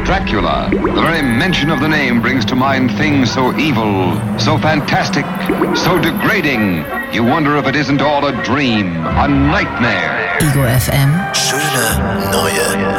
Dracula. The very mention of the name brings to mind things so evil, so fantastic, so degrading. You wonder if it isn't all a dream, a nightmare. Ego FM. Schöne neue